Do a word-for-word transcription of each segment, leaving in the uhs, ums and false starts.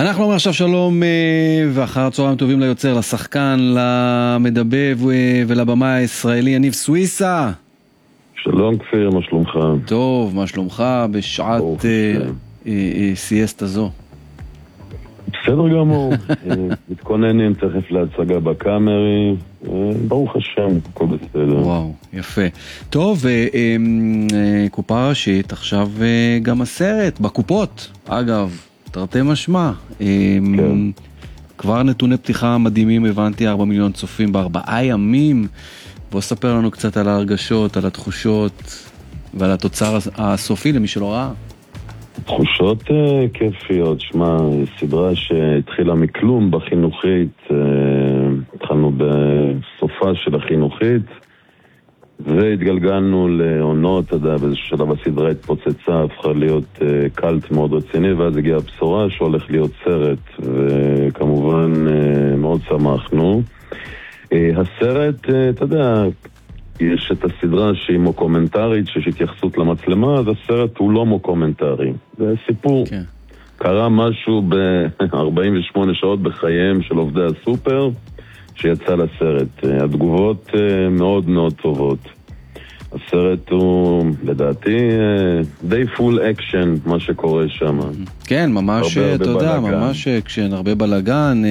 אנחנו אומר עכשיו שלום ואחר צהריים טובים ליוצר, לשחקן, למדבב ולבמה הישראלי יניב סוויסה. שלום כפיר, מה שלומך? טוב, מה שלומך בשעת סיאסטה זו? בסדר גמור, מתכוננים תכף להצגה בקאמרי, ברוך השם, הכל בסדר. וואו, יפה. טוב, קופה ראשית, עכשיו גם הסרט, בקופות, אגב, תרתי משמע. כן. כבר נתוני פתיחה מדהימים, הבנתי, ארבעה מיליון צופים בארבעה ימים. בוא ספר לנו קצת על ההרגשות, על התחושות ועל התוצר הסופי למי שלא ראה. תחושות uh, כיפיות, שמה, סדרה שהתחילה מכלום בחינוכית, uh, התחלנו בסופה של החינוכית, והתגלגלנו לעונות, אתה יודע, באיזשהו שלב הסדרה התפוצצה, הפכה להיות uh, קלט מאוד רציני, ואז הגיעה הבשורה שהולך להיות סרט, וכמובן uh, מאוד שמחנו. Uh, הסרט, uh, אתה יודע, יש את הסדרה שהיא מוקומנטרית, שיש התייחסות למצלמה, אז הסרט הוא לא מוקומנטרי. זה סיפור. Okay. קרה משהו ב-ארבעים ושמונה שעות בחייהם של עובדי הסופר, שיצא לסרט. התגובות מאוד מאוד טובות. הסרט הוא, לדעתי, די פול אקשן, מה שקורה שם. כן, ממש, אתה יודע, ממש אקשן, הרבה בלגן.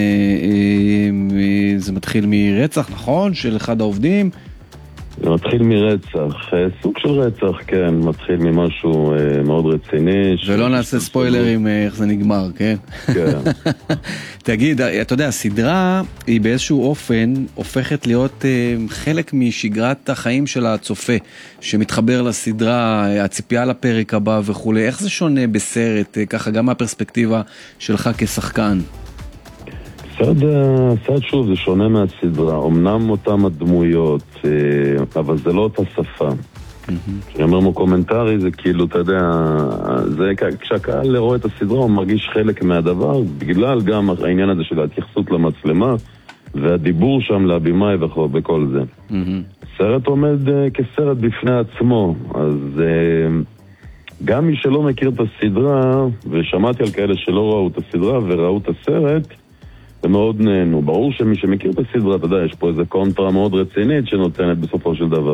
זה מתחיל מרצח, נכון? של אחד העובדים. זה מתחיל מרצח, סוג של רצח, כן, מתחיל ממשהו מאוד רציני. ולא נעשה ספוילרים איך זה נגמר, כן? כן. תגיד, אתה יודע, הסדרה היא באיזשהו אופן הופכת להיות חלק משגרת החיים של הצופה, שמתחבר לסדרה, הציפייה לפרק הבא וכו'. איך זה שונה בסרט, ככה גם מהפרספקטיבה שלך כשחקן? סרט שוב, זה שונה מהסדרה, אמנם אותם הדמויות, אבל זה לא אותה שפה. כשאני אומר מוקומנטרי זה כאילו, אתה יודע, זה, כשהקהל רואה את הסדרה הוא מרגיש חלק מהדבר, בגלל גם העניין הזה של ההתייחסות למצלמה והדיבור שם להבימאי וכל זה. הסרט עומד כסרט בפני עצמו, אז גם מי שלא מכיר את הסדרה, ושמעתי על כאלה שלא ראו את הסדרה וראו את הסרט, ומאוד נהנו. ברור שמי שמכיר את הסדרה, אתה יודע, יש פה איזה קונטרה מאוד רצינית שנותנת בסופו של דבר.